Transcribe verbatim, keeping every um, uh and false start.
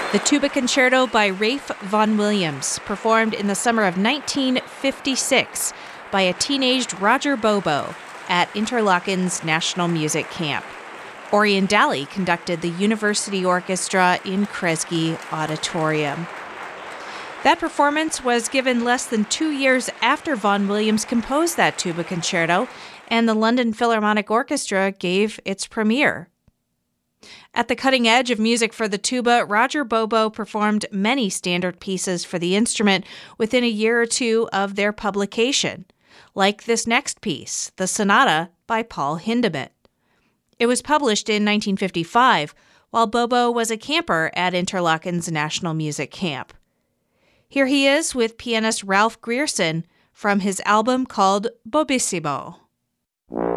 The Tuba Concerto by Ralph Vaughan Williams, performed in the summer of nineteen fifty-six by a teenaged Roger Bobo at Interlochen's National Music Camp. Orion Daly conducted the University Orchestra in Kresge Auditorium. That performance was given less than two years after Vaughan Williams composed that tuba concerto, and the London Philharmonic Orchestra gave its premiere. At the cutting edge of music for the tuba, Roger Bobo performed many standard pieces for the instrument within a year or two of their publication, like this next piece, the Sonata by Paul Hindemith. It was published in nineteen fifty-five, while Bobo was a camper at Interlochen's National Music Camp. Here he is with pianist Ralph Grierson from his album called Bobissimo.